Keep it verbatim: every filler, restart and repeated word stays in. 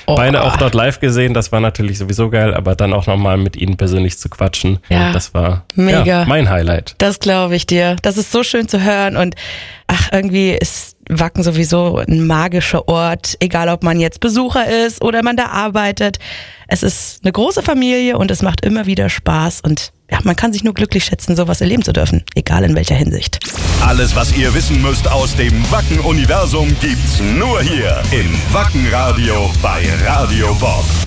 Oh. Beide auch dort live gesehen, das war natürlich sowieso geil, aber dann auch nochmal mit ihnen persönlich zu quatschen. Ja. Das war Mega. Ja, mein Highlight. Das glaube ich dir. Das ist so schön zu hören und ach, irgendwie ist Wacken sowieso ein magischer Ort, egal ob man jetzt Besucher ist oder man da arbeitet. Es ist eine große Familie und es macht immer wieder Spaß und ja, man kann sich nur glücklich schätzen, sowas erleben zu dürfen, egal in welcher Hinsicht. Alles, was ihr wissen müsst aus dem Wacken-Universum, gibt's nur hier im Wacken-Radio bei Radio Bob.